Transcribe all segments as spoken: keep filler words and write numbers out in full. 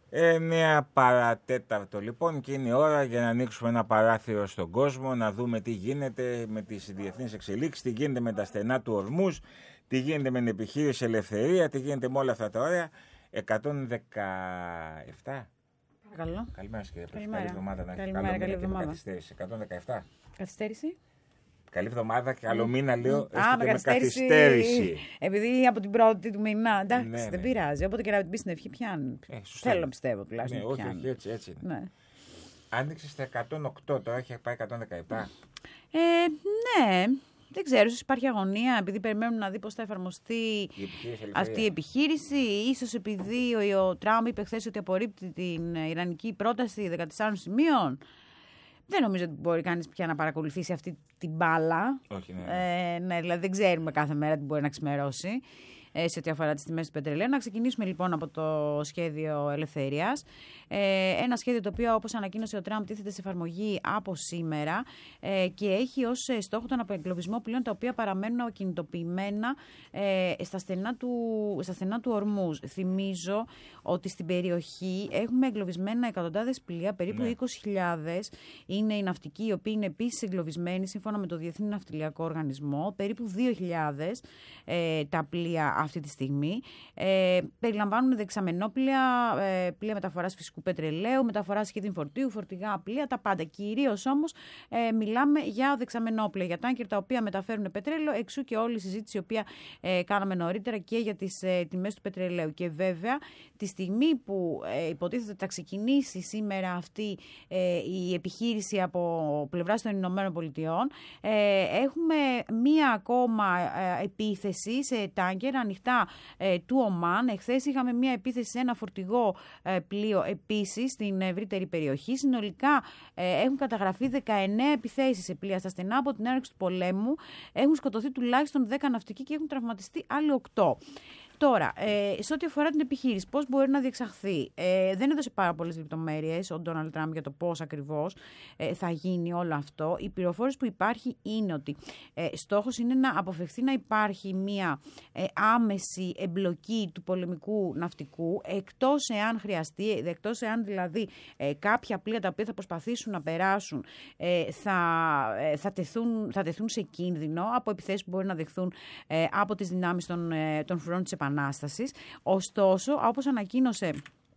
Εννέα παρατέταρτο λοιπόν και είναι η ώρα για να ανοίξουμε ένα παράθυρο στον κόσμο, να δούμε τι γίνεται με τις διεθνείς εξελίξεις, τι γίνεται με τα στενά του Ορμούζ, τι γίνεται με την επιχείρηση Ελευθερία, τι γίνεται με όλα αυτά τα ωραία. εκατόν δεκαεπτά. Παρακαλώ. Καλημέρα σας κύριε Πρόεδρε. Καλημέρα. Καλή εβδομάδα να Καλημέρα, καλό καλή μήνα και με εβδομάδα. καθυστέρηση. εκατόν δεκαεπτά. Καθυστέρηση. Καλή εβδομάδα και καλό μήνα λέω, Α, έστω με και με καθυστέρηση. καθυστέρηση. Επειδή από την πρώτη του μήνα. Εντάξει, Ναι, ναι. δεν πειράζει. Όποτε και να την πει στην ευχή, πιάνει. Ε, σωστά. Θέλω να πιστεύω τουλάχιστον. Ναι, ότι όχι, πιάνει. όχι, έτσι, έτσι είναι. Ναι. Άνοιξε στα εκατόν οκτώ, τώρα έχει πάει εκατόν δεκαεπτά. Ε, ναι. Δεν ξέρω, ίσως υπάρχει αγωνία επειδή περιμένουν να δει πώς θα εφαρμοστεί Η επιχείρηση Ελευθερία. αυτή η επιχείρηση. Ίσως επειδή ο, ο Τραμπ είπε χθες ότι απορρίπτει την ιρανική πρόταση δεκατεσσάρων σημείων. Δεν νομίζω ότι μπορεί κανείς πια να παρακολουθήσει αυτή την μπάλα. Όχι, ναι. Ε, ναι, δηλαδή δεν ξέρουμε κάθε μέρα τι μπορεί να ξημερώσει ε, σε ό,τι αφορά τις τιμές του πετρελαίου. Να ξεκινήσουμε λοιπόν από το σχέδιο ελευθερίας. Ε, ένα σχέδιο το οποίο, όπως ανακοίνωσε ο Τραμπ, τίθεται σε εφαρμογή από σήμερα ε, και έχει ως στόχο τον απεγκλωβισμό πλοίων τα οποία παραμένουν ακινητοποιημένα ε, στα, στενά του, στα στενά του Ορμούζ. Θυμίζω ότι στην περιοχή έχουμε εγκλωβισμένα εκατοντάδες πλοία, περίπου Ναι. είκοσι χιλιάδες είναι οι ναυτικοί, οι οποίοι είναι επίσης εγκλωβισμένοι σύμφωνα με το Διεθνή Ναυτιλιακό Οργανισμό, περίπου δύο χιλιάδες ε, τα πλοία αυτή τη στιγμή. Ε, περιλαμβάνουν δεξαμενόπλοια, ε, πλοία μεταφοράς φυσικού πετρελαίου, μεταφοράς σχεδίων φορτίου, φορτηγά πλοία, τα πάντα. Κυρίως όμως ε, μιλάμε για δεξαμενόπλοια, για τάνκερ τα οποία μεταφέρουν πετρέλαιο, εξού και όλη η συζήτηση η οποία ε, κάναμε νωρίτερα και για τις ε, τιμές του πετρελαίου. Και βέβαια, τη στιγμή που ε, υποτίθεται ότι θα ξεκινήσει σήμερα αυτή ε, η επιχείρηση από πλευράς των Ηνωμένων Πολιτειών, ε, έχουμε μία ακόμα ε, επίθεση σε τάνκερ ανοιχτά ε, του Ομάν. Εχθές είχαμε μία επίθεση σε ένα φορτηγό ε, πλοίο επίσης στην ευρύτερη περιοχή. Συνολικά ε, έχουν καταγραφεί δεκαεννέα επιθέσεις σε πλοία στα στενά από την έναρξη του πολέμου. Έχουν σκοτωθεί τουλάχιστον δέκα ναυτικοί και έχουν τραυματιστεί άλλοι οκτώ. Τώρα, ε, σε ό,τι αφορά την επιχείρηση, πώς μπορεί να διεξαχθεί, ε, δεν έδωσε πάρα πολλές λεπτομέρειες ο Ντόναλντ Τραμπ για το πώς ακριβώς ε, θα γίνει όλο αυτό. Η πληροφόρηση που υπάρχει είναι ότι ε, στόχος είναι να αποφευθεί να υπάρχει μια ε, άμεση εμπλοκή του πολεμικού ναυτικού, εκτός εάν χρειαστεί, εκτός εάν δηλαδή ε, κάποια πλοία τα οποία θα προσπαθήσουν να περάσουν ε, θα, ε, θα, τεθούν, θα τεθούν σε κίνδυνο από επιθέσεις που μπορεί να δεχθούν ε, από τις δυνάμεις των, ε, των φρουρών της Επανάστασης. Ωστόσο, όπως ανακοίνωσε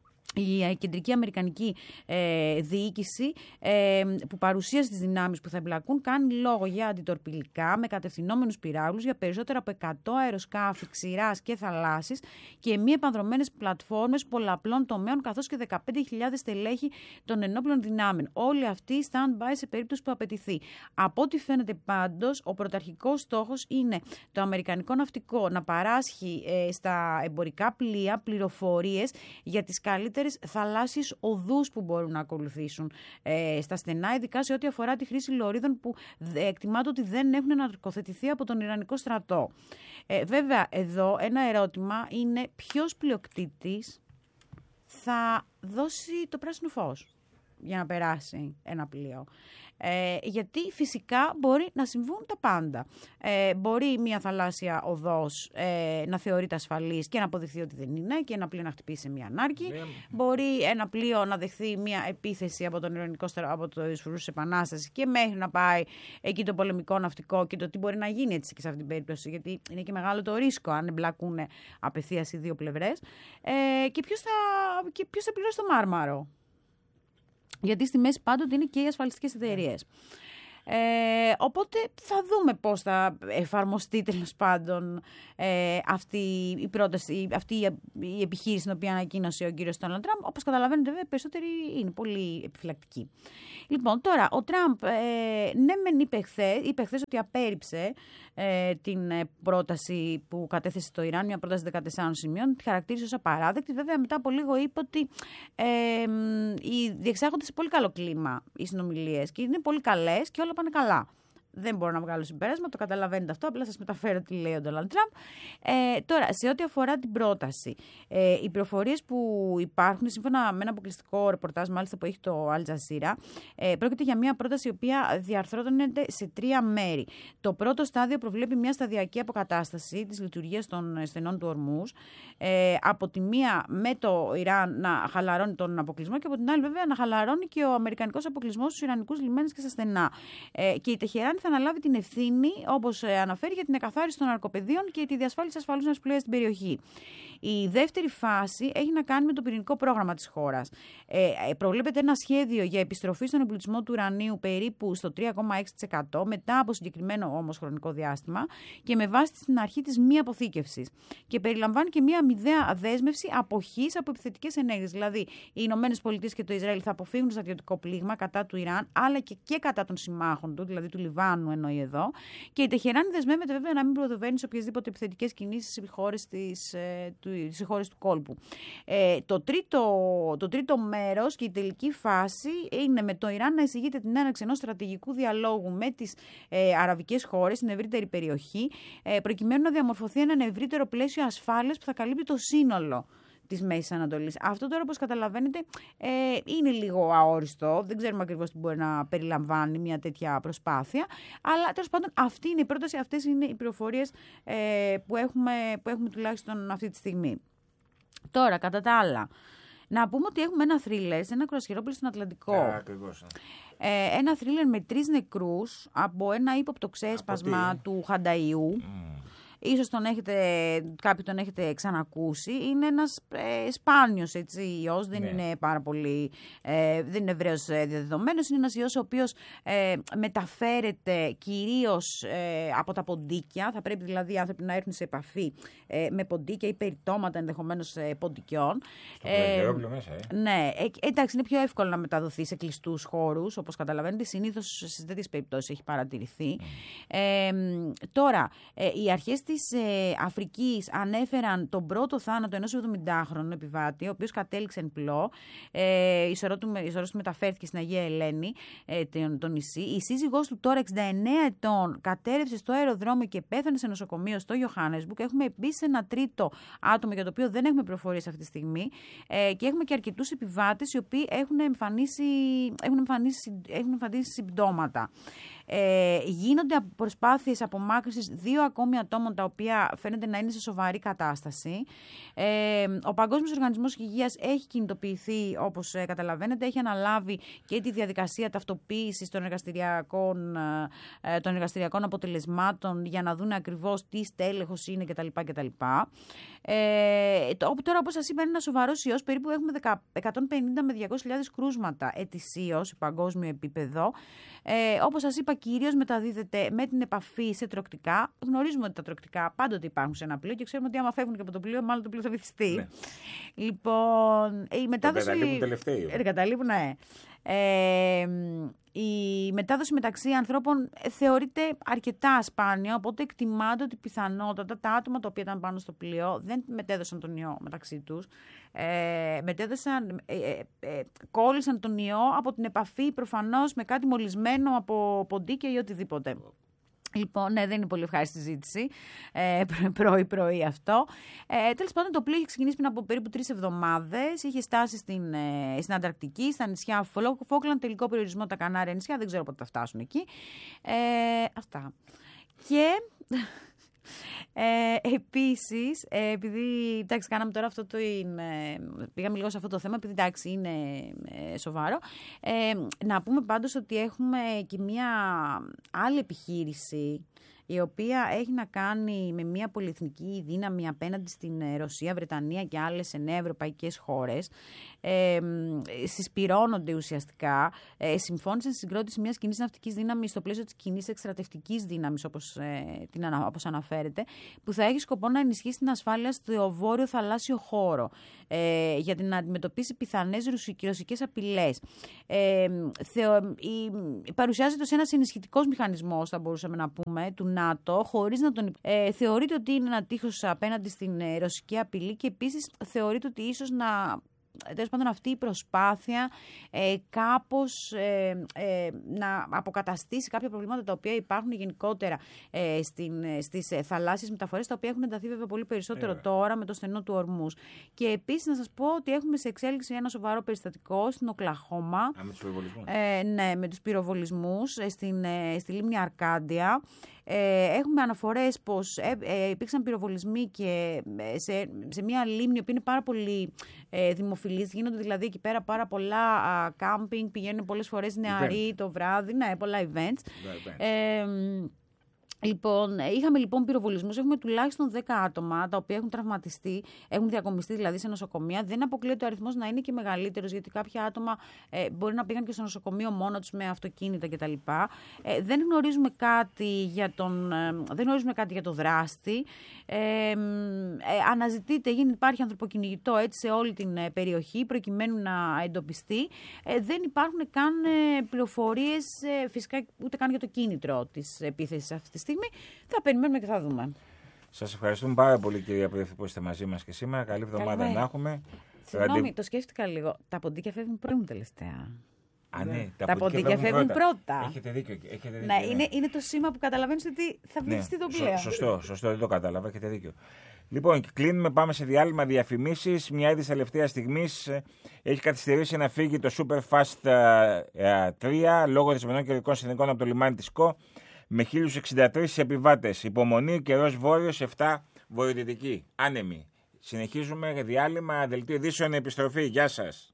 η κεντρική αμερικανική ε, διοίκηση ε, που παρουσίασε τις δυνάμεις που θα εμπλακούν, κάνει λόγο για αντιτορπιλικά με κατευθυνόμενους πυράβλους για περισσότερα από εκατό αεροσκάφη ξηράς και θαλάσσης και μη επανδρωμένες πλατφόρμες πολλαπλών τομέων, καθώς και δεκαπέντε χιλιάδες στελέχη των ενόπλων δυνάμεων. Όλοι αυτοί stand-by σε περίπτωση που απαιτηθεί. Από ό,τι φαίνεται πάντως, ο πρωταρχικός στόχος είναι το αμερικανικό ναυτικό να παράσχει ε, στα εμπορικά πλοία πληροφορίες για τις καλύτερες θαλάσσιες οδούς που μπορούν να ακολουθήσουν ε, στα στενά, ειδικά σε ό,τι αφορά τη χρήση λωρίδων που εκτιμάται ότι δεν έχουν αναρκοθετηθεί από τον Ιρανικό στρατό. Ε, βέβαια, εδώ ένα ερώτημα είναι ποιος πλειοκτήτης θα δώσει το πράσινο φως για να περάσει ένα πλοίο. Ε, γιατί φυσικά μπορεί να συμβούν τα πάντα. Ε, μπορεί μια θαλάσσια οδός ε, να θεωρείται ασφαλής και να αποδειχθεί ότι δεν είναι και ένα πλοίο να χτυπήσει μια ανάρκη. Yeah. Μπορεί ένα πλοίο να δεχθεί μια επίθεση από τον Ιρανικό στρατό, από το φρουρούς της Επανάστασης και μέχρι να πάει εκεί το πολεμικό ναυτικό και το τι μπορεί να γίνει έτσι και σε αυτήν την περίπτωση, γιατί είναι και μεγάλο το ρίσκο αν εμπλακούν απευθείας οι δύο πλευρές. Ε, και ποιος θα, και ποιος θα πληρώσει το μάρμαρο. Γιατί στη μέση πάντοτε είναι και οι ασφαλιστικές εταιρείες. Ε, οπότε θα δούμε πώς θα εφαρμοστεί τέλος πάντων ε, αυτή η πρόταση, αυτή η επιχείρηση την οποία ανακοίνωσε ο κύριος Ντόναλντ Τραμπ. Όπως καταλαβαίνετε, βέβαια, περισσότεροι είναι πολύ επιφυλακτικοί. Λοιπόν, τώρα, ο Τραμπ ε, ναι μεν είπε χθες, είπε χθες ότι απέρριψε ε, την πρόταση που κατέθεσε το Ιράν, μια πρόταση δεκατεσσάρων σημείων, τη χαρακτήρισε ως απαράδεκτη. Βέβαια, μετά από λίγο είπε ότι ε, ε, διεξάγονται σε πολύ καλό κλίμα οι συνομιλίες και είναι πολύ καλές και όλα πάνε καλά. Δεν μπορώ να βγάλω συμπέρασμα, το καταλαβαίνετε αυτό. Απλά σας μεταφέρω τι λέει ο Ντόναλντ Τραμπ. Ε, τώρα, σε ό,τι αφορά την πρόταση, ε, οι πληροφορίες που υπάρχουν, σύμφωνα με ένα αποκλειστικό ρεπορτάζ, μάλιστα που έχει το Al Jazeera, ε, πρόκειται για μια πρόταση η οποία διαρθρώνεται σε τρία μέρη. Το πρώτο στάδιο προβλέπει μια σταδιακή αποκατάσταση της λειτουργίας των στενών του Ορμούζ. Ε, από τη μία με το Ιράν να χαλαρώνει τον αποκλεισμό και από την άλλη, βέβαια, να χαλαρώνει και ο αμερικανικός αποκλεισμός στους Ιρανικούς λιμένες και στα στενά. Ε, και η Τεχεράνη θα αναλάβει την ευθύνη, όπως αναφέρει, για την εκαθάριση των ναρκοπαιδείων και τη διασφάλιση ασφαλούς ναυσιπλοείας στην περιοχή. Η δεύτερη φάση έχει να κάνει με το πυρηνικό πρόγραμμα της χώρας. Ε, προβλέπεται ένα σχέδιο για επιστροφή στον εμπλουτισμό του ουρανίου περίπου στο τρία κόμμα έξι τοις εκατό μετά από συγκεκριμένο όμως χρονικό διάστημα και με βάση την αρχή της μη αποθήκευσης. Και περιλαμβάνει και μια αμοιβαία δέσμευση αποχής από επιθετικές ενέργειες. Δηλαδή, οι Ηνωμένες Πολιτείες και το Ισραήλ θα αποφύγουν το στρατιωτικό πλήγμα κατά του Ιράν, αλλά και, και κατά των συμμάχων του, δηλαδή του Λιβάνου εννοεί εδώ. Και η Τεχεράνη δεσμεύεται βέβαια να μην προδοβαίνει σε οποιασδήποτε επιθετικές κινήσεις σε χώρες της, ε, του, στις χώρες του κόλπου. Ε, το, τρίτο, το τρίτο μέρος και η τελική φάση είναι με το Ιράν να εισηγείται την έναρξη ενός στρατηγικού διαλόγου με τις ε, αραβικές χώρες στην ευρύτερη περιοχή, ε, προκειμένου να διαμορφωθεί ένα ευρύτερο πλαίσιο ασφάλειας που θα καλύπτει το σύνολο της Μέσης Ανατολής. Αυτό τώρα, όπως καταλαβαίνετε, ε, είναι λίγο αόριστο. Δεν ξέρουμε ακριβώς τι μπορεί να περιλαμβάνει μια τέτοια προσπάθεια. Αλλά τέλος πάντων, αυτή είναι η πρόταση, αυτές είναι οι πληροφορίες ε, που, έχουμε, που έχουμε τουλάχιστον αυτή τη στιγμή. Τώρα, κατά τα άλλα, να πούμε ότι έχουμε ένα θρίλερ σε ένα κρουαζιερόπλαιο στον Ατλαντικό. Α, ακριβώς. Ε, ένα θρίλερ με τρεις νεκρούς από ένα ύποπτο ξέσπασμα του Χανταϊού. Mm. Ίσως τον έχετε, κάποιοι τον έχετε ξανακούσει. Είναι ένας ε, σπάνιος έτσι, ιός, δεν ναι. είναι πάρα πολύ, ε, δεν είναι ευρέως διαδεδομένος. Είναι ένας ιός ο οποίος ε, μεταφέρεται κυρίως ε, από τα ποντίκια. Θα πρέπει δηλαδή οι άνθρωποι να έρθουν σε επαφή ε, με ποντίκια ή περιτώματα ενδεχομένως ε, ποντικιών. Στο κρουαζιερόπλαιο ε, μέσα, ε. Ναι, ε, εντάξει, είναι πιο εύκολο να μεταδοθεί σε κλειστούς χώρους, όπως καταλαβαίνετε. Συνήθως σε τέτοιες περιπτώσεις έχει παρατηρηθεί. Mm. Ε, τώρα, ε, οι αρχές της ε, Αφρικής ανέφεραν τον πρώτο θάνατο ενός εβδομηντάχρονου επιβάτη, ο οποίος κατέληξε εν πλώ. Ε, η σωρό του, του μεταφέρθηκε στην Αγία Ελένη, ε, το, το νησί. Η σύζυγός του, τώρα εξήντα εννέα ετών, κατέρευσε στο αεροδρόμιο και πέθανε σε νοσοκομείο στο Johannesburg. Έχουμε επίσης ένα τρίτο άτομο για το οποίο δεν έχουμε πληροφορίες αυτή τη στιγμή. Ε, και έχουμε και αρκετούς επιβάτες οι οποίοι έχουν εμφανίσει, έχουν εμφανίσει, έχουν εμφανίσει συμπτώματα. Ε, γίνονται προσπάθειες απομάκρυνσης δύο ακόμη ατόμων τα οποία φαίνεται να είναι σε σοβαρή κατάσταση. Ε, ο Παγκόσμιος Οργανισμός Υγείας έχει κινητοποιηθεί, όπως ε, καταλαβαίνετε, έχει αναλάβει και τη διαδικασία ταυτοποίησης των εργαστηριακών, ε, των εργαστηριακών αποτελεσμάτων για να δουν ακριβώς τι στέλεχος είναι κτλ. κτλ. Ε, τώρα, όπως σας είπα, είναι ένα σοβαρός ιός. Περίπου έχουμε εκατόν πενήντα με διακόσιες χιλιάδες κρούσματα ετησίως σε παγκόσμιο επίπεδο. Ε, όπως σας είπα, κυρίως μεταδίδεται με την επαφή σε τροκτικά. Γνωρίζουμε ότι τα τροκτικά πάντοτε υπάρχουν σε ένα πλοίο και ξέρουμε ότι άμα φεύγουν και από το πλοίο, μάλλον το πλοίο θα βυθιστεί. Ναι. Λοιπόν, η μετάδοση. Καταλείπουν τελευταίο. Καταλείπουν, ναι. Ε, η μετάδοση μεταξύ ανθρώπων θεωρείται αρκετά σπάνια, οπότε εκτιμάται ότι πιθανότατα τα άτομα τα οποία ήταν πάνω στο πλοίο δεν μετέδωσαν τον ιό μεταξύ τους. Ε, μετέδωσαν, ε, ε, ε, κόλλησαν τον ιό από την επαφή προφανώς με κάτι μολυσμένο από ποντίκια ή οτιδήποτε. Λοιπόν, ναι, δεν είναι πολύ ευχάριστη συζήτηση. Ε, πρωί-πρωί αυτό. Ε, τέλος πάντων, το πλοίο είχε ξεκινήσει πριν από περίπου τρεις εβδομάδες. Είχε στάσει στην, ε, στην Ανταρκτική, στα νησιά Φόκλαντ, τελικό περιορισμό τα Κανάρια νησιά. Δεν ξέρω πότε θα φτάσουν εκεί. Ε, αυτά. Και. Ε, επίσης, ε, επειδή εντάξει, κάναμε τώρα αυτό το. Είναι, πήγαμε λίγο σε αυτό το θέμα, επειδή εντάξει είναι ε, σοβαρό. Ε, να πούμε πάντως ότι έχουμε και μια άλλη επιχείρηση, η οποία έχει να κάνει με μια πολυεθνική δύναμη απέναντι στην Ρωσία, Βρετανία και άλλες εννέα ευρωπαϊκές χώρες. Ε, συσπυρώνονται ουσιαστικά. Ε, συμφώνησαν στη συγκρότηση μιας κοινής ναυτικής δύναμης στο πλαίσιο της κοινής εκστρατευτικής δύναμης, όπως, ε, την, όπως αναφέρεται, που θα έχει σκοπό να ενισχύσει την ασφάλεια στο βόρειο θαλάσσιο χώρο ε, για την να αντιμετωπίσει πιθανές ρωσικές απειλές. Ε, θεω, η, παρουσιάζεται ως ένας ενισχυτικός μηχανισμός, θα μπορούσαμε να πούμε, του ΝΑΤΟ, χωρίς να τον. Ε, θεωρείται ότι είναι ένα τείχος απέναντι στην ε, ρωσική απειλή και επίσης θεωρείται ότι ίσως να τέλος πάντων αυτή η προσπάθεια ε, κάπως ε, ε, να αποκαταστήσει κάποια προβλήματα τα οποία υπάρχουν γενικότερα ε, στην, στις ε, θαλάσσιες μεταφορές, τα οποία έχουν ενταθεί βέβαια πολύ περισσότερο ε, τώρα με το στενό του Ορμούς. Και επίσης να σας πω ότι έχουμε σε εξέλιξη ένα σοβαρό περιστατικό στην Οκλαχώμα. Α, με τους πυροβολισμούς. Ε, ναι, με τους πυροβολισμούς ε, στην, ε, στη λίμνη Αρκάντια. Ε, έχουμε αναφορές πως ε, ε, υπήρξαν πυροβολισμοί και ε, σε, σε μια λίμνη που είναι πάρα πολύ ε, δημοφιλής. Γίνονται δηλαδή εκεί πέρα πάρα πολλά κάμπινγκ, πηγαίνουν πολλές φορές νεαροί event. Το βράδυ, ναι, πολλά events. events. Ε, Λοιπόν, είχαμε λοιπόν πυροβολισμούς, έχουμε τουλάχιστον δέκα άτομα τα οποία έχουν τραυματιστεί, έχουν διακομιστεί δηλαδή σε νοσοκομεία. Δεν αποκλείεται ο αριθμός να είναι και μεγαλύτερος, γιατί κάποια άτομα ε, μπορεί να πήγαν και στο νοσοκομείο μόνο τους με αυτοκίνητα κτλ. Ε, δεν γνωρίζουμε κάτι για τον, ε, δεν γνωρίζουμε κάτι για το δράστη. Ε, ε, αναζητείται, υπάρχει ανθρωποκυνηγητό έτσι σε όλη την ε, περιοχή προκειμένου να εντοπιστεί. Ε, δεν υπάρχουν καν ε, πληροφορίες, ε, φυσικά ούτε καν για το κίνητρο της επίθεσης αυτή τη στιγμή. Θα περιμένουμε και θα δούμε. Σας ευχαριστούμε πάρα πολύ, κυρία Πρόεδρε, που είστε μαζί μας και σήμερα. Καλή εβδομάδα να έχουμε. Συγγνώμη, Ρατι... το σκέφτηκα λίγο. Τα ποντίκια φεύγουν πρώτα τελευταία. Α, ναι, τα, τα ποντίκια φεύγουν πρώτα. πρώτα. Έχετε δίκιο. Έχετε δίκιο ναι, ναι. Είναι, είναι το σήμα που καταλαβαίνεις ότι θα βυθιστεί ναι, το πλοίο. Σωστό, σωστό, δεν το κατάλαβα. Έχετε δίκιο. Λοιπόν, κλείνουμε, πάμε σε διάλειμμα διαφημίσεις. Μια είδηση τελευταία στιγμής έχει καθυστερήσει να φύγει το Super Fast τρία λόγω δεσμενών καιρικών συνθηκών από το λιμάνι της Κο με χίλιους εξήντα τρεις επιβάτες. Υπομονή, καιρός βόρειος, επτά βορειοδυτική. Άνεμη. Συνεχίζουμε διάλειμμα, δελτίο ειδήσεων, επιστροφή. Γεια σας.